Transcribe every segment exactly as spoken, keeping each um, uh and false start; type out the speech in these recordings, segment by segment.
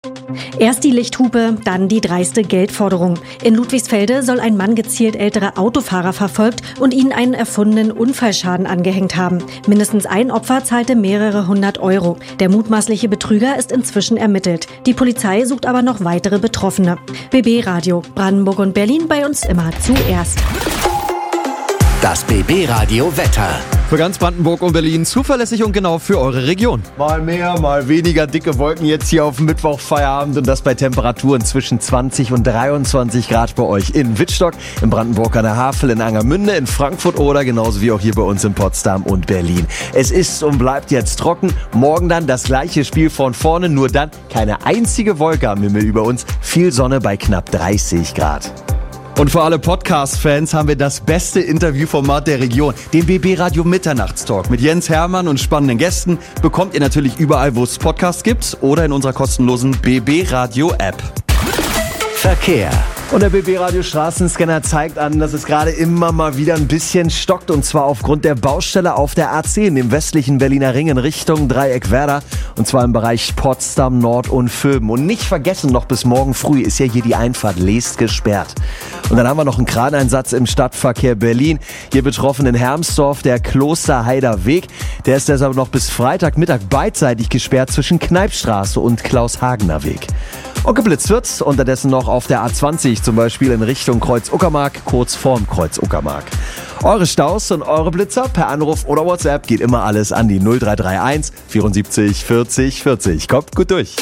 Erst die Lichthupe, dann die dreiste Geldforderung. In Ludwigsfelde soll ein Mann gezielt ältere Autofahrer verfolgt und ihnen einen erfundenen Unfallschaden angehängt haben. Mindestens ein Opfer zahlte mehrere hundert Euro. Der mutmaßliche Betrüger ist inzwischen ermittelt. Die Polizei sucht aber noch weitere Betroffene. B B-Radio, Brandenburg und Berlin, bei uns immer zuerst. Das B B-Radio Wetter. Für ganz Brandenburg und Berlin zuverlässig und genau für eure Region. Mal mehr, mal weniger dicke Wolken jetzt hier auf dem Mittwochfeierabend und das bei Temperaturen zwischen zwanzig und dreiundzwanzig Grad bei euch in Wittstock, in Brandenburg an der Havel, in Angermünde, in Frankfurt oder genauso wie auch hier bei uns in Potsdam und Berlin. Es ist und bleibt jetzt trocken. Morgen dann das gleiche Spiel von vorne, nur dann keine einzige Wolke am Himmel über uns. Viel Sonne bei knapp dreißig Grad. Und für alle Podcast-Fans haben wir das beste Interviewformat der Region, den B B-Radio Mitternachtstalk. Mit Jens Hermann und spannenden Gästen bekommt ihr natürlich überall, wo es Podcasts gibt oder in unserer kostenlosen B B-Radio-App. Verkehr. Und der B B-Radio Straßenscanner zeigt an, dass es gerade immer mal wieder ein bisschen stockt. Und zwar aufgrund der Baustelle auf der A zehn im westlichen Berliner Ring in Richtung Dreieck-Werder. Und zwar im Bereich Potsdam, Nord und Vöben. Und nicht vergessen, noch bis morgen früh ist ja hier die Einfahrt Leest gesperrt. Und dann haben wir noch einen Kraneinsatz im Stadtverkehr Berlin. Hier betroffen in Hermsdorf der Klosterheider Weg. Der ist deshalb noch bis Freitagmittag beidseitig gesperrt zwischen Kneipstraße und Klaus-Hagener Weg. Und geblitzt wird's unterdessen noch auf der A zwanzig, zum Beispiel in Richtung Kreuz-Uckermark, kurz vorm Kreuz-Uckermark. Eure Staus und eure Blitzer per Anruf oder WhatsApp geht immer alles an die null drei drei eins vierundsiebzig vierzig vierzig. Kommt gut durch.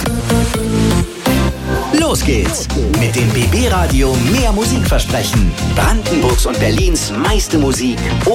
Los geht's mit dem B B-Radio Mehr Musikversprechen. Brandenburgs und Berlins meiste Musik